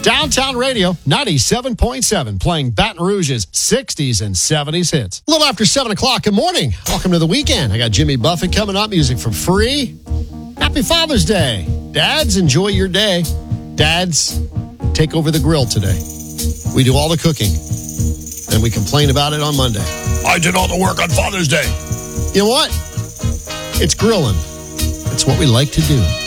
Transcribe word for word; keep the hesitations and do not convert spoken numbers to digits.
Downtown Radio, ninety-seven point seven, playing Baton Rouge's sixties and seventies hits. A little after seven o'clock. Good morning. Welcome to the weekend. I got Jimmy Buffett coming up, music for free. Happy Father's Day. Dads, enjoy your day. Dads, take over the grill today. We do all the cooking, and we complain about it on Monday. I did all the work on Father's Day. You know what? It's grilling. It's what we like to do.